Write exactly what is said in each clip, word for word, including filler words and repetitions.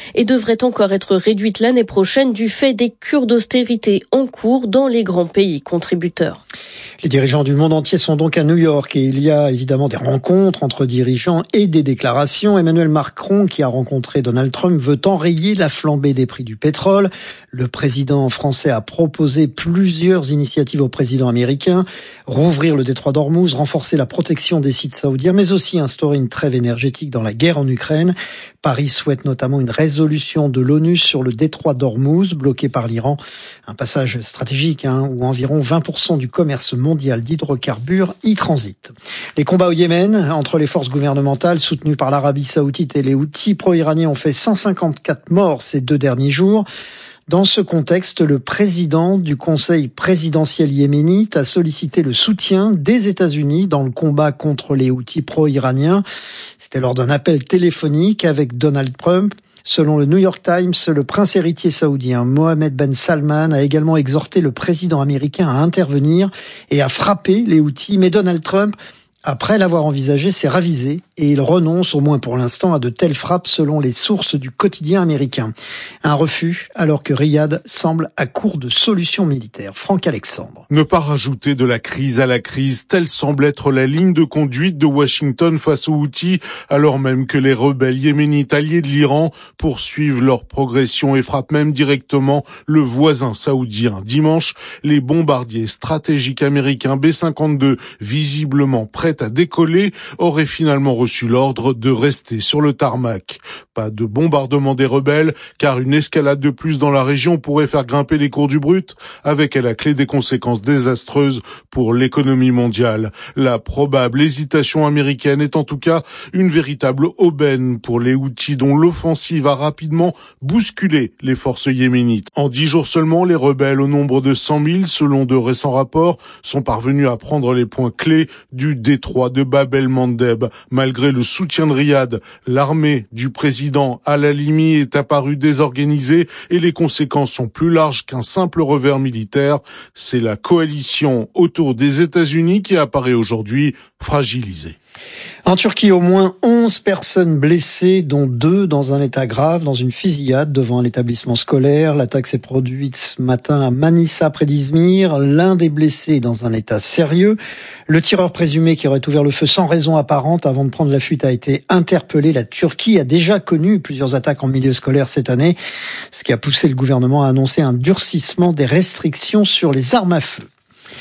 et devrait encore être réduite l'année prochaine du fait des cures d'austérité en cours dans les grands pays contributeurs. Les dirigeants du monde entier sont donc à New York et il y a évidemment des rencontres entre dirigeants et des déclarations. Emmanuel Macron, qui a rencontré Donald Trump, veut enrayer la flambée des prix du pétrole. Le président français a proposé plusieurs initiatives au président américain. Rouvrir le détroit d'Ormuz, renforcer la protection des sites saoudiens, mais aussi instaurer une trêve énergétique dans la guerre en Ukraine. Paris souhaite notamment une résolution de l'ONU sur le détroit d'Ormuz, bloqué par l'Iran. Un passage stratégique hein, où environ vingt pour cent du commerce mondial d'hydrocarbures y transite. Les combats au Yémen entre les forces gouvernementales soutenues par l'Arabie saoudite et les Houthis pro-iraniens ont fait cent cinquante-quatre morts ces deux derniers jours. Dans ce contexte, le président du Conseil présidentiel yéménite a sollicité le soutien des États-Unis dans le combat contre les Houthis pro-iraniens. C'était lors d'un appel téléphonique avec Donald Trump. Selon le New York Times, le prince héritier saoudien Mohammed Ben Salman a également exhorté le président américain à intervenir et à frapper les Houthis. Mais Donald Trump, après l'avoir envisagé, s'est ravisé et il renonce, au moins pour l'instant, à de telles frappes selon les sources du quotidien américain. Un refus alors que Riyad semble à court de solutions militaires. Franck Alexandre. Ne pas rajouter de la crise à la crise, telle semble être la ligne de conduite de Washington face aux Houthis, alors même que les rebelles yéménites alliés de l'Iran poursuivent leur progression et frappent même directement le voisin saoudien. Dimanche, les bombardiers stratégiques américains B cinquante-deux, visiblement prêts à décoller, auraient finalement reçu l'ordre de rester sur le tarmac. Pas de bombardement des rebelles, car une escalade de plus dans la région pourrait faire grimper les cours du brut, avec à la clé des conséquences désastreuses pour l'économie mondiale. La probable hésitation américaine est en tout cas une véritable aubaine pour les Houthis, dont l'offensive a rapidement bousculé les forces yéménites. En dix jours seulement, les rebelles, au nombre de cent mille, selon de récents rapports, sont parvenus à prendre les points clés du détroit de Bab el-Mandeb. Malgré le soutien de Riyad, l'armée du président Al-Halimi est apparue désorganisée et les conséquences sont plus larges qu'un simple revers militaire. C'est la coalition autour des États-Unis qui apparaît aujourd'hui fragilisée. En Turquie, au moins onze personnes blessées, dont deux dans un état grave, dans une fusillade devant un établissement scolaire. L'attaque s'est produite ce matin à Manisa, près d'Izmir. L'un des blessés est dans un état sérieux. Le tireur présumé qui aurait ouvert le feu sans raison apparente avant de prendre la fuite a été interpellé. La Turquie a déjà connu plusieurs attaques en milieu scolaire cette année, ce qui a poussé le gouvernement à annoncer un durcissement des restrictions sur les armes à feu.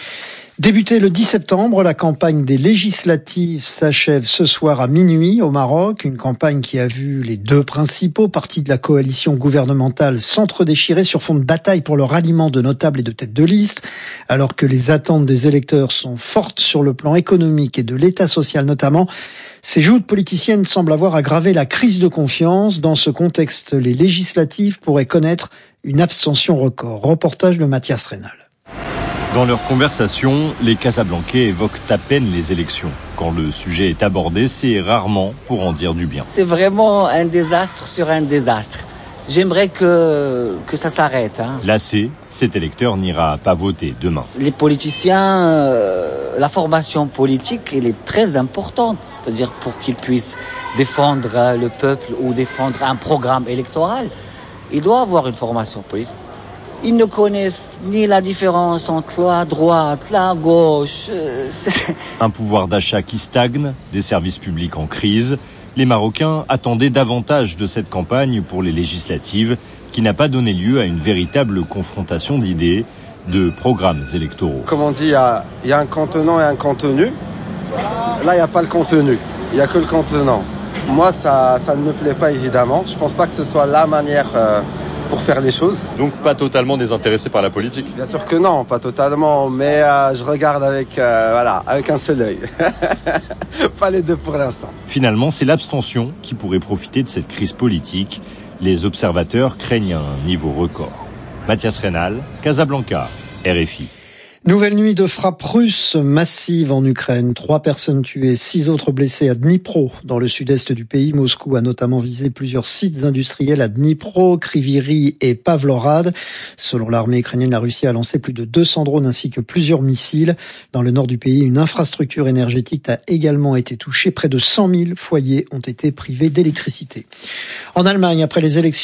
Débutée le dix septembre, la campagne des législatives s'achève ce soir à minuit au Maroc. Une campagne qui a vu les deux principaux partis de la coalition gouvernementale s'entre-déchirer sur fond de bataille pour le ralliement de notables et de têtes de liste. Alors que les attentes des électeurs sont fortes sur le plan économique et de l'état social notamment, ces joutes politiciennes semblent avoir aggravé la crise de confiance. Dans ce contexte, les législatives pourraient connaître une abstention record. Reportage de Mathias Reynal. Dans leur conversation, les Casablancais évoquent à peine les élections. Quand le sujet est abordé, c'est rarement pour en dire du bien. C'est vraiment un désastre sur un désastre. J'aimerais que, que ça s'arrête. Hein. Lassé, cet électeur n'ira pas voter demain. Les politiciens, euh, la formation politique, elle est très importante. C'est-à-dire pour qu'ils puissent défendre le peuple ou défendre un programme électoral, il doit avoir une formation politique. Ils ne connaissent ni la différence entre la droite, la gauche. C'est... Un pouvoir d'achat qui stagne, des services publics en crise. Les Marocains attendaient davantage de cette campagne pour les législatives qui n'a pas donné lieu à une véritable confrontation d'idées, de programmes électoraux. Comme on dit, il y a, il y a un contenant et un contenu. Là, il n'y a pas le contenu, il n'y a que le contenant. Moi, ça, ça ne me plaît pas évidemment. Je ne pense pas que ce soit la manière... Euh, pour faire les choses. Donc pas totalement désintéressé par la politique? Bien sûr que non, pas totalement, mais euh, je regarde avec, euh, voilà, avec un seul œil. Pas les deux pour l'instant. Finalement, c'est l'abstention qui pourrait profiter de cette crise politique. Les observateurs craignent un niveau record. Mathias Reynal, Casablanca, R F I. Nouvelle nuit de frappes russes massives en Ukraine. Trois personnes tuées, six autres blessées à Dnipro, dans le sud-est du pays. Moscou a notamment visé plusieurs sites industriels à Dnipro, Kryvyi et Pavlorad. Selon l'armée ukrainienne, la Russie a lancé plus de deux cents drones ainsi que plusieurs missiles. Dans le nord du pays, une infrastructure énergétique a également été touchée. Près de cent mille foyers ont été privés d'électricité. En Allemagne, après les élections